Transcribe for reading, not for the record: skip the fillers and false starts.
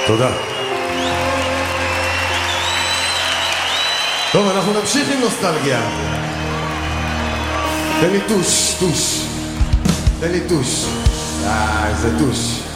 תודה. טוב, אנחנו נמשיך עם נוסטלגיה. תן לי טוש. תן לי טוש. איזה טוש.